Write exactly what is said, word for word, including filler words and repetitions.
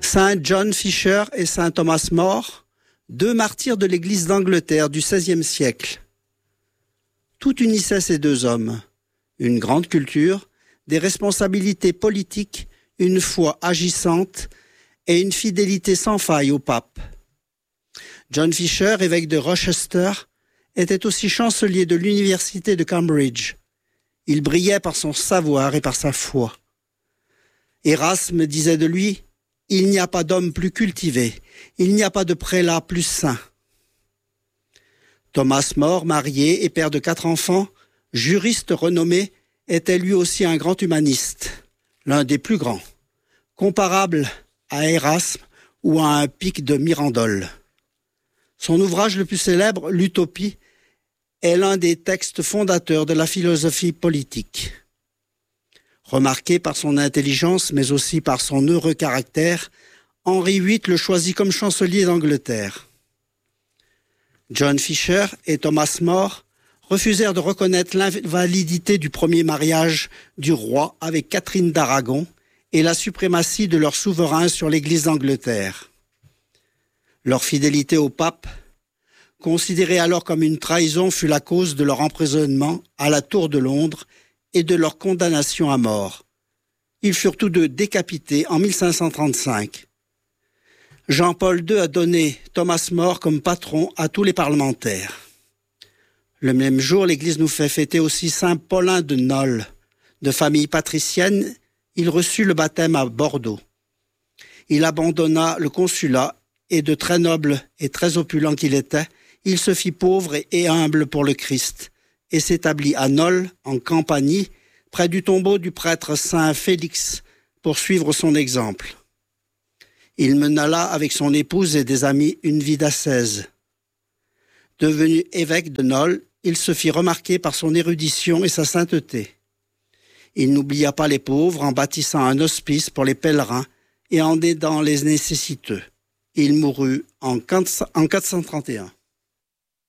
Saint John Fisher et Saint Thomas More, deux martyrs de l'Église d'Angleterre du seizième siècle. Tout unissait ces deux hommes, une grande culture, des responsabilités politiques, une foi agissante et une fidélité sans faille au pape. John Fisher, évêque de Rochester, était aussi chancelier de l'université de Cambridge. Il brillait par son savoir et par sa foi. Érasme disait de lui « Il n'y a pas d'homme plus cultivé, il n'y a pas de prélat plus saint ». Thomas More, marié et père de quatre enfants, juriste renommé, était lui aussi un grand humaniste, l'un des plus grands, comparable à Érasme ou à un Pic de Mirandole. Son ouvrage le plus célèbre, l'Utopie, est l'un des textes fondateurs de la philosophie politique. Remarqué par son intelligence, mais aussi par son heureux caractère, Henri huit le choisit comme chancelier d'Angleterre. John Fisher et Thomas More refusèrent de reconnaître l'invalidité du premier mariage du roi avec Catherine d'Aragon et la suprématie de leur souverain sur l'Église d'Angleterre. Leur fidélité au pape, considérée alors comme une trahison, fut la cause de leur emprisonnement à la Tour de Londres et de leur condamnation à mort. Ils furent tous deux décapités en mille cinq cent trente-cinq. Jean-Paul deux a donné Thomas More comme patron à tous les parlementaires. Le même jour, l'Église nous fait fêter aussi Saint Paulin de Nol. De famille patricienne, il reçut le baptême à Bordeaux. Il abandonna le consulat et de très noble et très opulent qu'il était, il se fit pauvre et humble pour le Christ et s'établit à Nol, en Campanie, près du tombeau du prêtre Saint Félix, pour suivre son exemple. Il mena là, avec son épouse et des amis, une vie d'ascèse. Devenu évêque de Nol, il se fit remarquer par son érudition et sa sainteté. Il n'oublia pas les pauvres en bâtissant un hospice pour les pèlerins et en aidant les nécessiteux. Il mourut en quatre cent trente et un.